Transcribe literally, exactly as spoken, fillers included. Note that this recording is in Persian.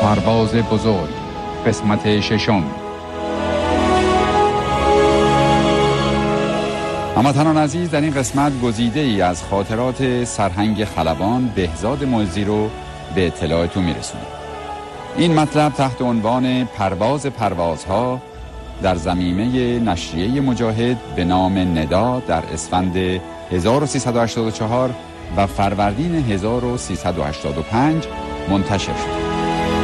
پرواز بزرگ، قسمت ششم. هموطنان عزیز، در این قسمت گزیده ای از خاطرات سرهنگ خلبان بهزاد معزی رو به اطلاعتون میرسونیم. این مطلب تحت عنوان پرواز پروازها در ضمیمه نشریه مجاهد به نام ندا در اسفند هزار و سیصد و هشتاد و چهار و فروردین هزار و سیصد و هشتاد و پنج منتشر شد.